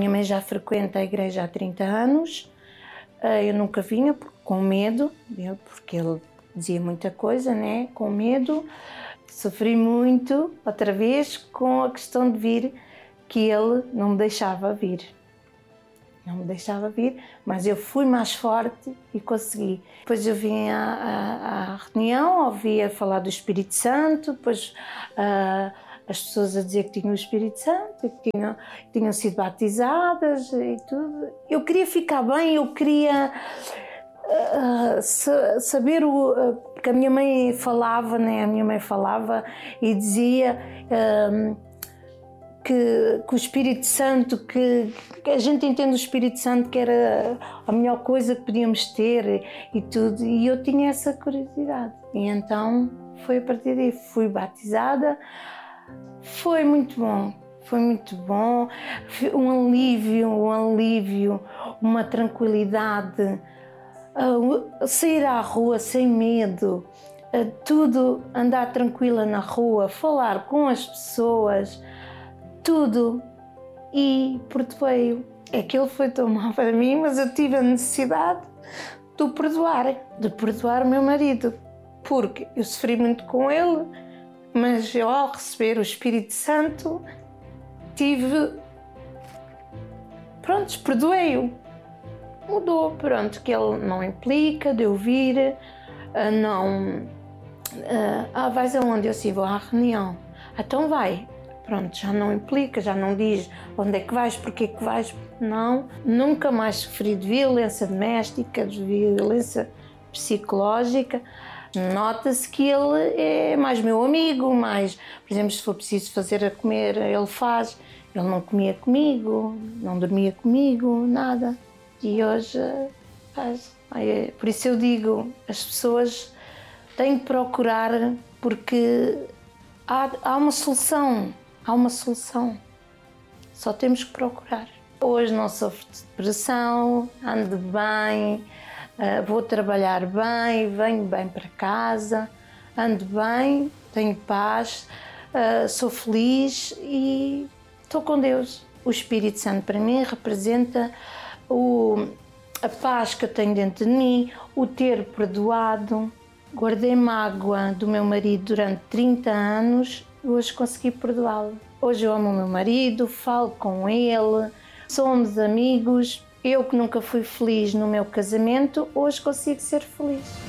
minha mãe já frequenta a igreja há 30 anos, eu nunca vinha com medo, porque ele dizia muita coisa, né? Com medo. Sofri muito, outra vez, com a questão de vir, que ele não me deixava vir. Não me deixava vir, mas eu fui mais forte e consegui. Depois eu vim à reunião, ouvia falar do Espírito Santo, depois as pessoas a dizer que tinham o Espírito Santo, que tinham sido batizadas e tudo. Eu queria ficar bem, eu queria saber porque a minha mãe falava, né? A minha mãe falava e dizia que o Espírito Santo, que a gente entende o Espírito Santo que era a melhor coisa que podíamos ter e tudo, e eu tinha essa curiosidade. E então foi a partir daí, fui batizada, foi muito bom, um alívio, uma tranquilidade, sair à rua sem medo, tudo, andar tranquila na rua, falar com as pessoas, tudo. E porque veio, aquilo foi tão mal para mim, mas eu tive a necessidade de o perdoar o meu marido, porque eu sofri muito com ele, mas eu, ao receber o Espírito Santo, perdoei-o. Mudou, pronto, que ele não implica de eu vir, vais aonde? Eu sim, vou à reunião. Então vai. Pronto, já não implica, já não diz onde é que vais, porque é que vais, não. Nunca mais sofri de violência doméstica, de violência psicológica. Nota-se que ele é mais meu amigo, por exemplo, se for preciso fazer a comer, ele faz. Ele não comia comigo, não dormia comigo, nada. E hoje faz. Por isso eu digo, as pessoas têm que procurar, porque há uma solução. Há uma solução, só temos que procurar. Hoje não sofro de depressão, ando bem, vou trabalhar bem, venho bem para casa, ando bem, tenho paz, sou feliz e estou com Deus. O Espírito Santo para mim representa a paz que eu tenho dentro de mim, o ter perdoado. Guardei mágoa do meu marido durante 30 anos. Hoje consegui perdoá-lo. Hoje eu amo o meu marido, falo com ele, somos amigos. Eu que nunca fui feliz no meu casamento, hoje consigo ser feliz.